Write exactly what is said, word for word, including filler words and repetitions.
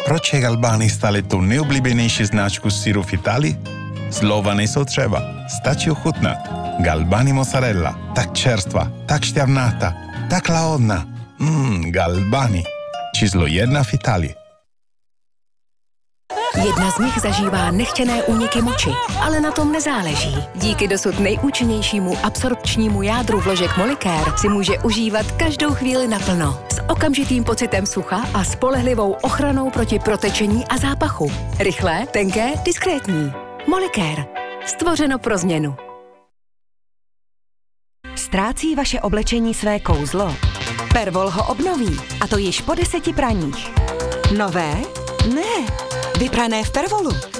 Proč je Galbani stále tou nejoblíbenější značku syru v Itálii? Slova nejsou třeba, stačí ochutnat. Galbani mozzarella, tak čerstva, tak šťavnatá, tak lahodná. Mmm, Galbani. Číslo jedna v Itálii. Jedna z nich zažívá nechtěné úniky moči, ale na tom nezáleží. Díky dosud nejúčinnějšímu absorpčnímu jádru vložek Molicare si může užívat každou chvíli naplno. S okamžitým pocitem sucha a spolehlivou ochranou proti protečení a zápachu. Rychlé, tenké, diskrétní. Molicare. Stvořeno pro změnu. Ztrácí vaše oblečení své kouzlo? Pervol ho obnoví, a to již po deseti praních. Nové? Ne, vyprané v Pervolu.